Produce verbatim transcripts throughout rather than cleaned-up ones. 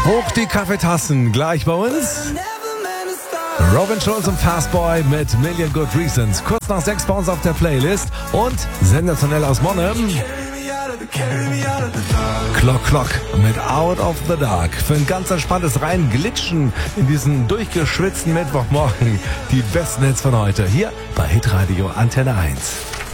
Hoch die Kaffeetassen, gleich bei uns. Robin Schulz und Fastboy mit Million Good Reasons. Kurz nach sechs bei uns auf der Playlist. Und sensationell aus Monnem. Clock Clock mit Out of the Dark. Für ein ganz entspanntes Reinglitschen in diesen durchgeschwitzten Mittwochmorgen. Die besten Hits von heute. Hier bei Hitradio Antenne eins.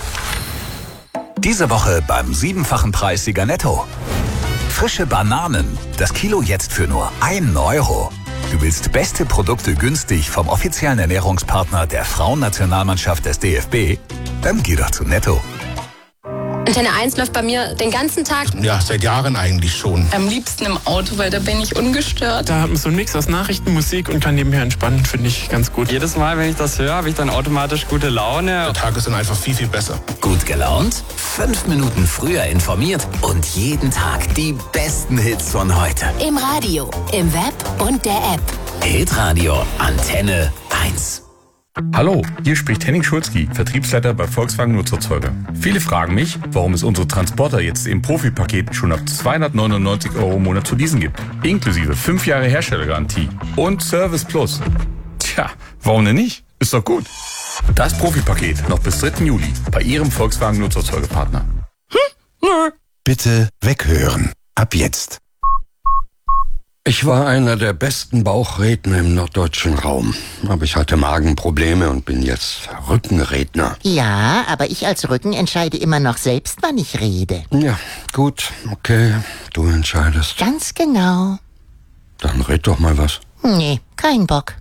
Diese Woche beim siebenfachen Preissieger Netto. Frische Bananen. Das Kilo jetzt für nur ein Euro. Du willst beste Produkte günstig vom offiziellen Ernährungspartner der Frauennationalmannschaft des D F B? Dann geh doch zu Netto. Antenne eins läuft bei mir den ganzen Tag. Ja, seit Jahren eigentlich schon. Am liebsten im Auto, weil da bin ich ungestört. Da hat man so einen Mix aus Nachrichten, Musik und kann nebenher entspannen, finde ich ganz gut. Jedes Mal, wenn ich das höre, habe ich dann automatisch gute Laune. Der Tag ist dann einfach viel, viel besser. Gut gelaunt? Fünf Minuten früher informiert und jeden Tag die besten Hits von heute. Im Radio, im Web und der App. Hitradio Antenne eins. Hallo, hier spricht Henning Schulzki, Vertriebsleiter bei Volkswagen Nutzerzeuger. Viele fragen mich, warum es unsere Transporter jetzt im Profipaket schon ab zweihundertneunundneunzig Euro im Monat zu leasen gibt. Inklusive fünf Jahre Herstellergarantie und Service Plus. Tja, warum denn nicht? Ist doch gut. Das Profipaket noch bis dritten Juli bei Ihrem Volkswagen Nutzerzeugerpartner. Hm? Nö. Bitte weghören. Ab jetzt. Ich war einer der besten Bauchredner im norddeutschen Raum. Aber ich hatte Magenprobleme und bin jetzt Rückenredner. Ja, aber ich als Rücken entscheide immer noch selbst, wann ich rede. Ja, gut, okay, du entscheidest. Ganz genau. Dann red doch mal was. Nee, kein Bock.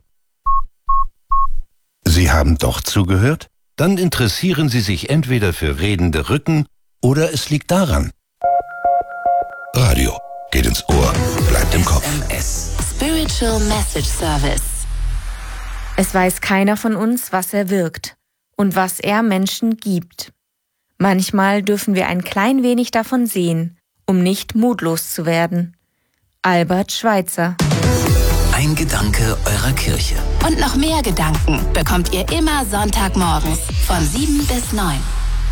Sie haben doch zugehört? Dann interessieren Sie sich entweder für redende Rücken oder es liegt daran. Radio geht ins Ohr, bleibt im Kopf. S M S. Spiritual Message Service. Es weiß keiner von uns, was er wirkt und was er Menschen gibt. Manchmal dürfen wir ein klein wenig davon sehen, um nicht mutlos zu werden. Albert Schweitzer. Ein Gedanke eurer Kirche. Und noch mehr Gedanken bekommt ihr immer Sonntagmorgens von sieben bis neun.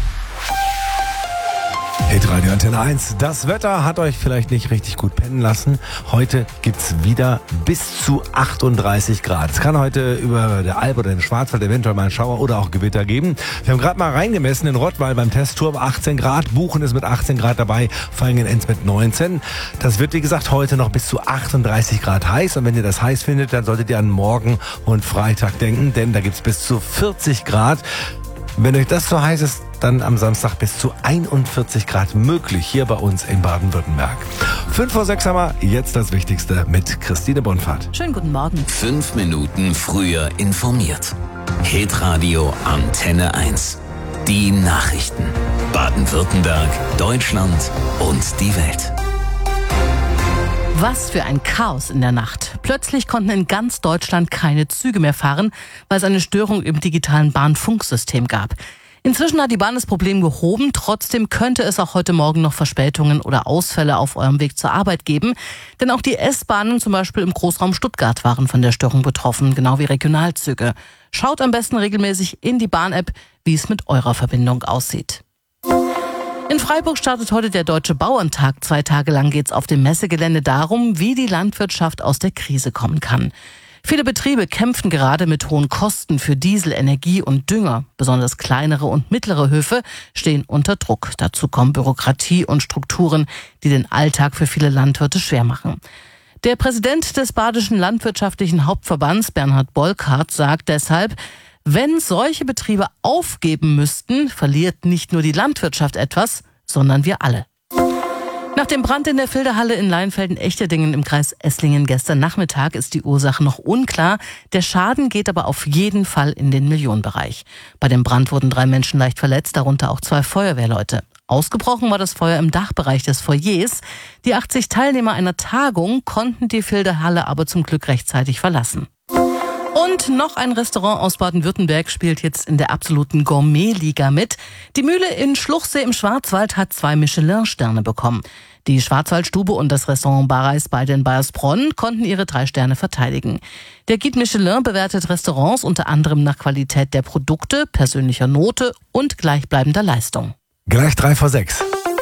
Hitradio Antenne eins. Das Wetter hat euch vielleicht nicht richtig gut pennen lassen. Heute gibt's wieder bis zu achtunddreißig Grad. Es kann heute über der Alp oder den Schwarzwald eventuell mal einen Schauer oder auch Gewitter geben. Wir haben gerade mal reingemessen in Rottweil beim Testturm achtzehn Grad. Buchen ist mit achtzehn Grad dabei, Vaihingen-Enz mit neunzehn. Das wird, wie gesagt, heute noch bis zu achtunddreißig Grad heiß. Und wenn ihr das heiß findet, dann solltet ihr an morgen und Freitag denken, denn da gibt's bis zu vierzig Grad. Wenn euch das so heiß ist, dann am Samstag bis zu einundvierzig Grad möglich hier bei uns in Baden-Württemberg. Fünf vor sechs haben wir jetzt das Wichtigste mit Christine Bonfahrt. Schönen guten Morgen. Fünf Minuten früher informiert. Hitradio Antenne eins. Die Nachrichten. Baden-Württemberg, Deutschland und die Welt. Was für ein Chaos in der Nacht. Plötzlich konnten in ganz Deutschland keine Züge mehr fahren, weil es eine Störung im digitalen Bahnfunksystem gab. Inzwischen hat die Bahn das Problem gehoben. Trotzdem könnte es auch heute Morgen noch Verspätungen oder Ausfälle auf eurem Weg zur Arbeit geben. Denn auch die S-Bahnen, zum Beispiel im Großraum Stuttgart, waren von der Störung betroffen, genau wie Regionalzüge. Schaut am besten regelmäßig in die Bahn-App, wie es mit eurer Verbindung aussieht. In Freiburg startet heute der Deutsche Bauerntag. Zwei Tage lang geht es auf dem Messegelände darum, wie die Landwirtschaft aus der Krise kommen kann. Viele Betriebe kämpfen gerade mit hohen Kosten für Diesel, Energie und Dünger. Besonders kleinere und mittlere Höfe stehen unter Druck. Dazu kommen Bürokratie und Strukturen, die den Alltag für viele Landwirte schwer machen. Der Präsident des Badischen Landwirtschaftlichen Hauptverbands, Bernhard Bolkart, sagt deshalb, wenn solche Betriebe aufgeben müssten, verliert nicht nur die Landwirtschaft etwas, sondern wir alle. Nach dem Brand in der Filderhalle in Leinfelden-Echterdingen im Kreis Esslingen gestern Nachmittag ist die Ursache noch unklar. Der Schaden geht aber auf jeden Fall in den Millionenbereich. Bei dem Brand wurden drei Menschen leicht verletzt, darunter auch zwei Feuerwehrleute. Ausgebrochen war das Feuer im Dachbereich des Foyers. Die achtzig Teilnehmer einer Tagung konnten die Filderhalle aber zum Glück rechtzeitig verlassen. Und noch ein Restaurant aus Baden-Württemberg spielt jetzt in der absoluten Gourmet-Liga mit. Die Mühle in Schluchsee im Schwarzwald hat zwei Michelin-Sterne bekommen. Die Schwarzwaldstube und das Restaurant Barreis bei den Bayersbronn konnten ihre drei Sterne verteidigen. Der Guide Michelin bewertet Restaurants unter anderem nach Qualität der Produkte, persönlicher Note und gleichbleibender Leistung. Gleich drei vor sechs.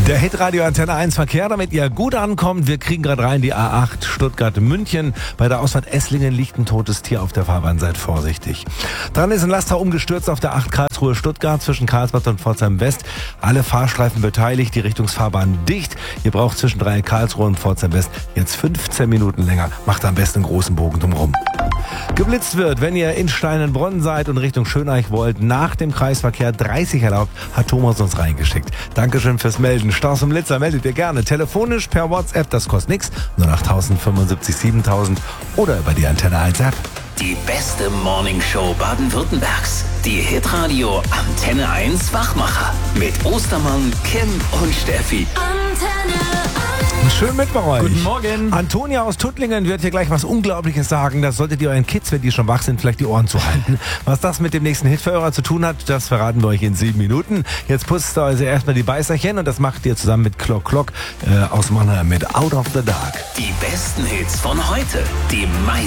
Der Hitradio Antenne eins Verkehr, damit ihr gut ankommt. Wir kriegen gerade rein die A acht Stuttgart-München. Bei der Ausfahrt Esslingen liegt ein totes Tier auf der Fahrbahn. Seid vorsichtig. Dann ist ein Laster umgestürzt auf der acht Karlsruhe-Stuttgart zwischen Karlsbad und Pforzheim-West. Alle Fahrstreifen beteiligt, die Richtungsfahrbahn dicht. Ihr braucht zwischen drei Karlsruhe und Pforzheim-West jetzt fünfzehn Minuten länger. Macht am besten einen großen Bogen drumherum. Geblitzt wird, wenn ihr in Steinenbronn seid und Richtung Schöneich wollt, nach dem Kreisverkehr dreißig erlaubt, hat Thomas uns reingeschickt. Dankeschön fürs Melden. Staus und Blitzer meldet ihr gerne. Telefonisch per WhatsApp, das kostet nichts. null acht fünfundsiebzig siebentausend oder über die Antenne eins App. Die beste Morningshow Baden-Württembergs. Die Hitradio Antenne eins Wachmacher. Mit Ostermann, Kim und Steffi. Antenne Schön mit bei euch. Guten Morgen. Antonia aus Tuttlingen wird hier gleich was Unglaubliches sagen. Das solltet ihr euren Kids, wenn die schon wach sind, vielleicht die Ohren zuhalten. Was das mit dem nächsten Hitverhörer zu tun hat, das verraten wir euch in sieben Minuten. Jetzt putzt ihr also erstmal die Beißerchen und das macht ihr zusammen mit Clock Clock äh, aus Mannheim mit Out of the Dark. Die besten Hits von heute. Die meisten